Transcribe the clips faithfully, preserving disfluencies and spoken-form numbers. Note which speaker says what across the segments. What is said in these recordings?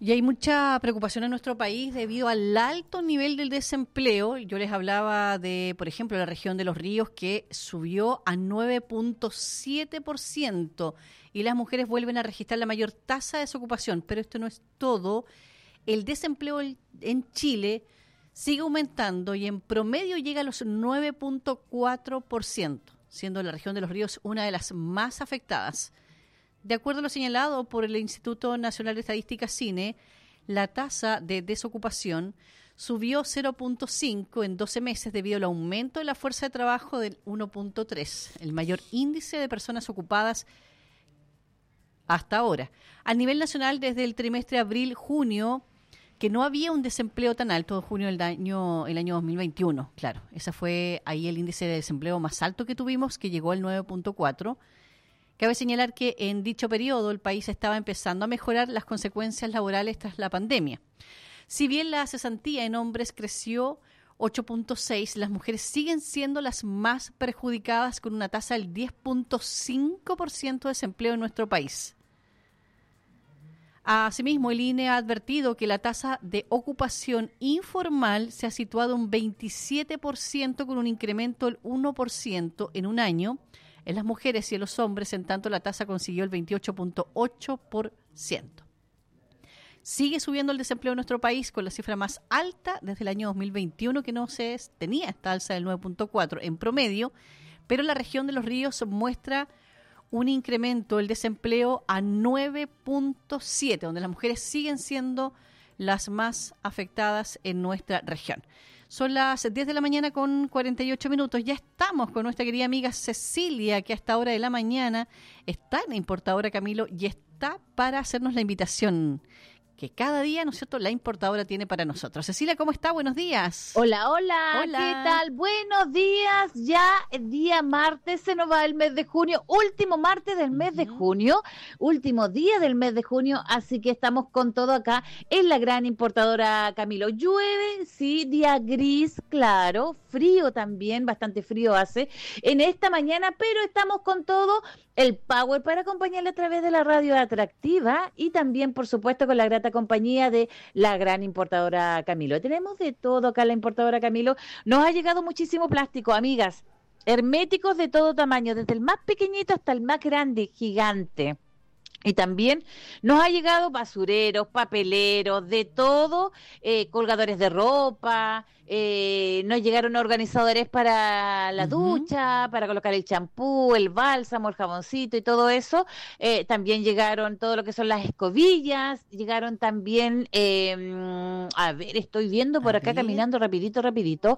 Speaker 1: Y hay mucha preocupación en nuestro país debido al alto nivel del desempleo. Yo les hablaba de, por ejemplo, la región de Los Ríos, que subió a nueve punto siete por ciento y las mujeres vuelven a registrar la mayor tasa de desocupación. Pero esto no es todo. El desempleo en Chile sigue aumentando y en promedio llega a los nueve punto cuatro por ciento, siendo la región de Los Ríos una de las más afectadas. De acuerdo a lo señalado por el Instituto Nacional de Estadística CINE, la tasa de desocupación subió cero punto cinco en doce meses debido al aumento de la fuerza de trabajo del uno punto tres, el mayor índice de personas ocupadas hasta ahora. A nivel nacional, desde el trimestre abril-junio, que no había un desempleo tan alto, junio del año, el año dos mil veintiuno, claro, ese fue ahí el índice de desempleo más alto que tuvimos, que llegó al nueve punto cuatro. Cabe señalar que en dicho periodo el país estaba empezando a mejorar las consecuencias laborales tras la pandemia. Si bien la cesantía en hombres creció ocho punto seis, las mujeres siguen siendo las más perjudicadas con una tasa del diez punto cinco por ciento de desempleo en nuestro país. Asimismo, el I N E ha advertido que la tasa de ocupación informal se ha situado en un veintisiete por ciento con un incremento del uno por ciento en un año en las mujeres y en los hombres, en tanto la tasa consiguió el veintiocho punto ocho por ciento. Sigue subiendo el desempleo en nuestro país con la cifra más alta desde el año dos mil veintiuno, que no se tenía esta alza del nueve punto cuatro en promedio, pero la región de Los Ríos muestra un incremento del desempleo a nueve punto siete, donde las mujeres siguen siendo las más afectadas en nuestra región. Son las diez de la mañana con cuarenta y ocho minutos. Ya estamos con nuestra querida amiga Cecilia, que a esta hora de la mañana está en la importadora Camilo y está para hacernos la invitación que cada día, ¿no es cierto?, la importadora tiene para nosotros. Cecilia, ¿cómo está? Buenos días.
Speaker 2: Hola, hola,
Speaker 1: hola.
Speaker 2: ¿Qué tal? Buenos días. Ya el día martes se nos va el mes de junio, último martes del mes uh-huh. de junio, último día del mes de junio, así que estamos con todo acá en la gran importadora Camilo. Llueve, sí, día gris, claro, frío también, bastante frío hace en esta mañana, pero estamos con todo el power para acompañarle a través de la radio atractiva y también, por supuesto, con la grata compañía de la gran importadora Camilo. Tenemos de todo acá la importadora Camilo. Nos ha llegado muchísimo plástico, amigas, herméticos de todo tamaño, desde el más pequeñito hasta el más grande, gigante. Y también nos ha llegado basureros, papeleros, de todo, eh, colgadores de ropa, eh, nos llegaron organizadores para la uh-huh. ducha, para colocar el champú, el bálsamo, el jaboncito y todo eso. Eh, también llegaron todo lo que son las escobillas, llegaron también, eh, a ver, estoy viendo por a acá ver. caminando rapidito, rapidito,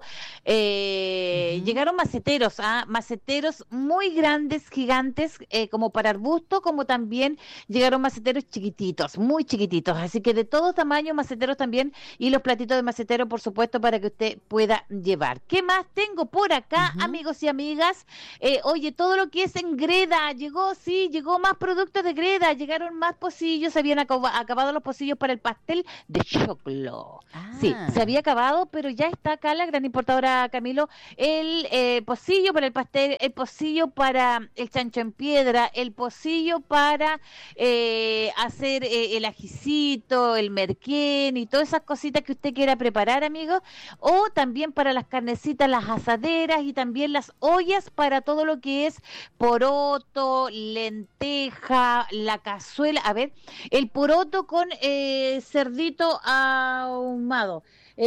Speaker 2: eh, uh-huh. llegaron maceteros, ¿ah? maceteros muy grandes, gigantes, eh, como para arbusto, como también llegaron maceteros chiquititos, muy chiquititos, así que de todo tamaño, maceteros también, y los platitos de macetero, por supuesto, para que usted pueda llevar. ¿Qué más tengo por acá, uh-huh. amigos y amigas? Eh, oye, todo lo que es en greda, llegó, sí, llegó más productos de greda, llegaron más pocillos, se habían acab- acabado los pocillos para el pastel de choclo. Ah. Sí, se había acabado, pero ya está acá la gran importadora Camilo, el eh, pocillo para el pastel, el pocillo para el chancho en piedra, el pocillo para Eh, hacer eh, el ajicito, el merquén y todas esas cositas que usted quiera preparar, amigos, o también para las carnecitas, las asaderas y también las ollas para todo lo que es poroto, lenteja, la cazuela, a ver, el poroto con eh, cerdito ahumado.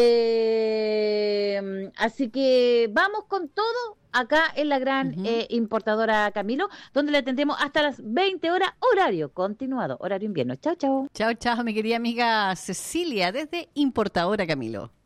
Speaker 2: Eh, así que vamos con todo acá en la gran uh-huh. eh, importadora Camilo, donde le atendemos hasta las veinte horas, horario continuado, horario invierno. Chao, chao.
Speaker 1: Chao, chao, mi querida amiga Cecilia, desde importadora Camilo.